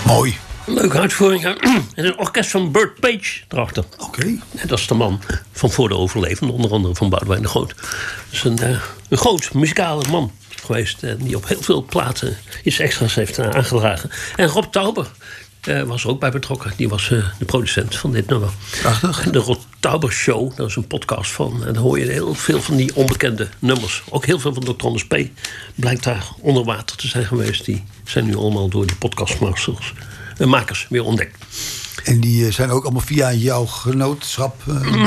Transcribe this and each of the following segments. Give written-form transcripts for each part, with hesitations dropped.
Mooi. Leuke uitvoering. En een orkest van Burt Page erachter. Oké. Dat is de man van voor de overlevende, onder andere van Boudewijn de Groot. Dus een groot muzikale man geweest. Die op heel veel platen iets extra's heeft aangedragen. En Rob Tauber was er ook bij betrokken. Die was de producent van dit nummer. Prachtig. De Rob Tauber Show, daar is een podcast van. En daar hoor je heel veel van die onbekende nummers. Ook heel veel van Dr. Anders P. blijkt daar onder water te zijn geweest. Die zijn nu allemaal door die podcastmakers weer ontdekt. En die zijn ook allemaal via jouw genootschap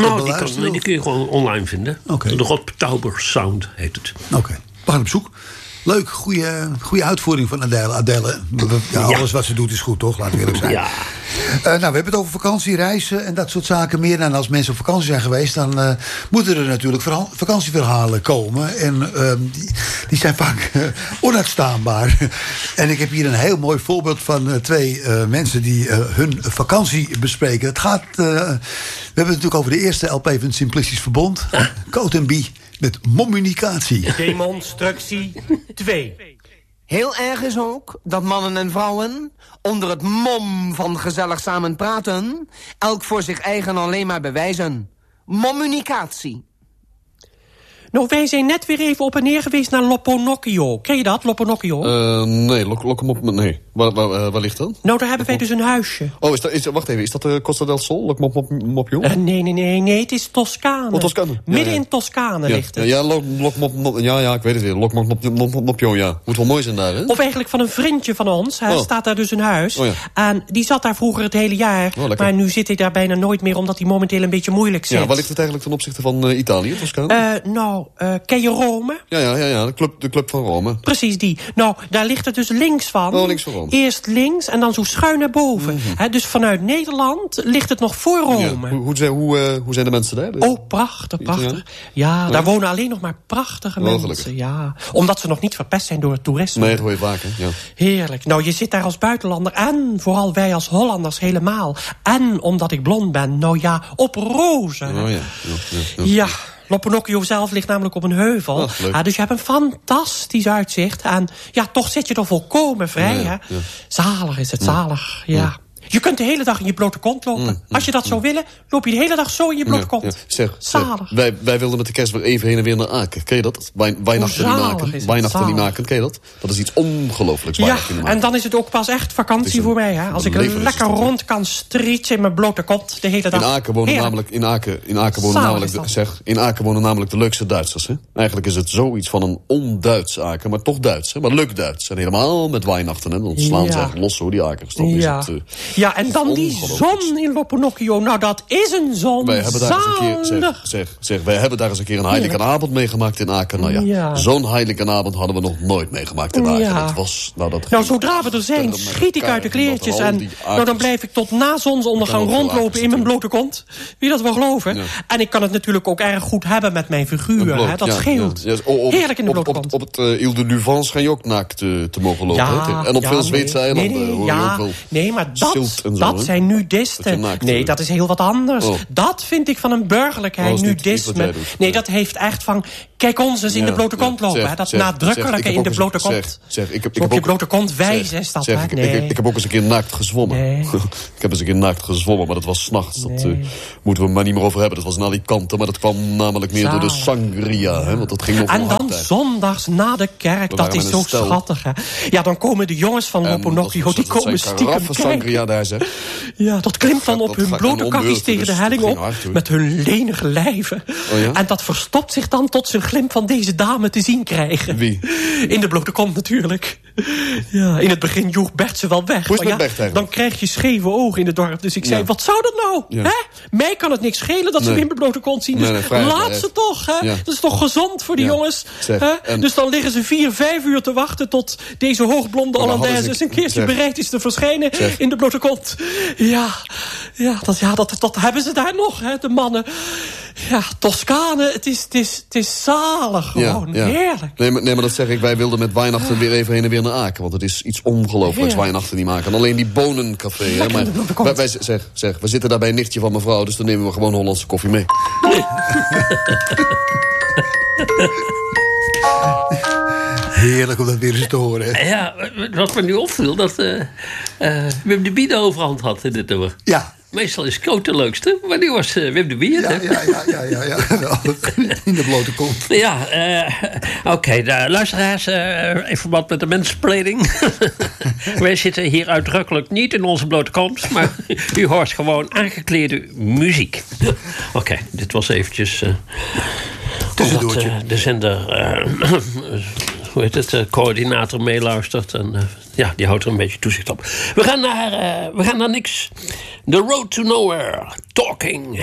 die kun je gewoon online vinden. Okay. De Rob Tauber Sound heet het. Oké. We gaan op zoek. Leuk, goede uitvoering van Adele. Alles wat ze doet is goed, toch? Laten we eerlijk zijn. Ja. We hebben het over vakantie, reizen en dat soort zaken meer. En als mensen op vakantie zijn geweest, dan moeten er natuurlijk vakantieverhalen komen. En die zijn vaak onuitstaanbaar. En ik heb hier een heel mooi voorbeeld van twee mensen die hun vakantie bespreken. Het gaat, we hebben het natuurlijk over de eerste LP van Simplistisch Verbond. Coat & Bie. Met communicatie. Demonstructie 2. Heel erg is ook dat mannen en vrouwen onder het mom van gezellig samen praten elk voor zich eigen alleen maar bewijzen. Communicatie. Nou, wij zijn net weer even op en neer geweest naar Loponocchio. Ken je dat, Loponocchio? Nee, nee. Waar ligt dat? Nou, daar hebben wij dus een huisje. Oh, wacht even, is dat de Costa del Sol? Locmopio? Nee, het is Toscane. Oh, Toscane. Midden in Toscane ligt het. Ja, ik weet het weer. Locmopio, ja. Moet wel mooi zijn daar, hè? Of eigenlijk van een vriendje van ons, staat daar dus een huis. Oh, ja. En die zat daar vroeger het hele jaar. Oh, maar nu zit hij daar bijna nooit meer, omdat hij momenteel een beetje moeilijk zit. Ja, waar ligt het eigenlijk ten opzichte van Italië, Toscane? Ken je Rome? Ja, de club van Rome. Precies die. Nou, daar ligt het dus links van. Oh, links van Rome. Eerst links en dan zo schuin naar boven. Mm-hmm. Dus vanuit Nederland ligt het nog voor Rome. Ja. Hoe zijn de mensen daar? Oh, prachtig. Ja, daar wonen alleen nog maar prachtige mensen. Gelukkig. Ja, omdat ze nog niet verpest zijn door het toerisme. Nee, dat hoor je vaak, hè? Ja. Heerlijk. Nou, je zit daar als buitenlander en vooral wij als Hollanders helemaal. En omdat ik blond ben, nou ja, op rozen. Oh ja. Loponocchio zelf ligt namelijk op een heuvel. Dus je hebt een fantastisch uitzicht. En ja, toch zit je er volkomen vrij. Hè? Ja. Zalig is het, zalig. Ja. Je kunt de hele dag in je blote kont lopen. Als je dat zou willen, loop je de hele dag zo in je blote kont. Ja. Zeg, wij wilden met de kerst weer even heen en weer naar Aken. Ken je dat? Weihnachten niet maken. Ken je dat? Dat is iets ongelooflijks. Ja, en dan is het ook pas echt vakantie voor mij. Hè? Als ik lekker rond kan strietsen in mijn blote kont de hele dag. In Aken wonen namelijk de leukste Duitsers. Hè? Eigenlijk is het zoiets van een on-Duits Aken, maar toch Duits. Hè? Maar leuk Duits. En helemaal met Weihnachten. Hè? Dan slaan ze echt los hoor, die Akers. Dan is het... Ja, en dan die zon in Loponocchio. Nou, dat is een zon. Wij hebben daar eens een keer, wij hebben daar eens een keer een heilige avond meegemaakt in Aken. Nou ja, zo'n heilige avond hadden we nog nooit meegemaakt in Aken. Ja. Dat was, zodra we er zijn, schiet ik uit de kleertjes. En dan blijf ik tot na zonsondergang rondlopen in mijn blote kont. Wie dat wil geloven. Ja. En ik kan het natuurlijk ook erg goed hebben met mijn figuur. Dat scheelt. Ja. Heerlijk in de blote kont. Op het Ile de Luvans schijn je ook naakt te mogen lopen. Ja, en op veel Zweedse eilanden hoor je ook wel. Nee, maar dat zijn nudisten. Nee, dat is heel wat anders. Dat vind ik van een burgerlijkheid, nudisme. Nee, dat heeft echt van... Kijk ons eens in de blote kont lopen. Dat nadrukkelijke in de blote kont. Op je blote kont wijzen is dat. Ik heb ook eens een keer naakt gezwommen. Nee. Ik heb eens een keer naakt gezwommen, maar dat was 's nachts. Dat moeten we maar niet meer over hebben. Dat was in Alicante, maar dat kwam namelijk meer door de sangria. Hè, want dat ging nog en dan zondags na de kerk, dat is zo schattig. Hè. Ja, dan komen de jongens van Loponocchio, die komen stiekem sangria daar, zeg. Ja, dat klimt dan op hun blote kakjes tegen de helling op. Met hun lenige lijven. Oh ja? En dat verstopt zich dan tot zijn glimp van deze dame te zien krijgen. Wie? In de blote kont natuurlijk. Ja, in het begin joeg Bert ze wel weg. Hoe is het met Bert eigenlijk? Dan krijg je scheve ogen in het dorp. Dus ik zei, wat zou dat nou? Ja. Hè? Mij kan het niks schelen dat ze hem in de blote kont zien. Dus laat ze toch. Hè? Ja. Dat is toch gezond voor die jongens. Dus dan liggen ze 4-5 uur te wachten tot deze hoogblonde Hollandaise eens een keertje bereid is te verschijnen in de blote kont. Dat hebben ze daar nog, hè, de mannen. Ja, Toscane, het is zalig gewoon. Heerlijk. Nee, maar dat zeg ik, wij wilden met Weihnachten weer even heen en weer naar Aken. Want het is iets ongelooflijks Weihnachten niet maken. En alleen die bonencafé. Hè, maar we zitten daar bij een nichtje van mevrouw, dus dan nemen we gewoon Hollandse koffie mee. Heerlijk om dat weer eens te horen. Hè? Ja, wat me nu opviel, dat Wim de Bie de overhand had in dit nummer. Ja. Meestal is Koot de leukste, maar nu was Wim de Bie het. Ja. In de blote kont. Ja, oké, luisteraars, in verband met de mensplanning. Wij zitten hier uitdrukkelijk niet in onze blote kont, maar u hoort gewoon aangekleede muziek. Oké, dit was eventjes... omdat de zender... hoe heet het, coördinator meeluistert. En die houdt er een beetje toezicht op. We gaan naar niks. The Road to Nowhere. Talking